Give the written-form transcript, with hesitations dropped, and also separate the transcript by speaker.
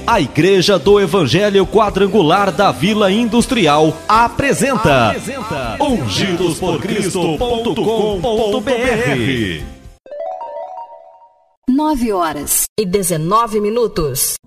Speaker 1: A Igreja do Evangelho Quadrangular da Vila Industrial apresenta ungidosporcristo.com.br.
Speaker 2: 9h19.